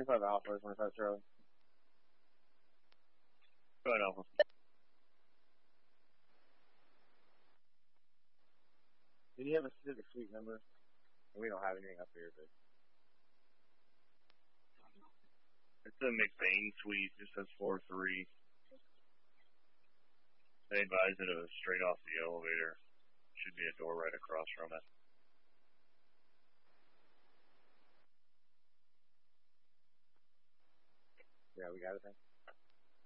25 Alpha, 25 Charlie. Go ahead, Alpha. Did you have a specific suite number? We don't have anything up here, but... It's a McBain suite, just says 4-3. They advise it was straight off the elevator. Should be a door right across from it. Yeah, we got it then.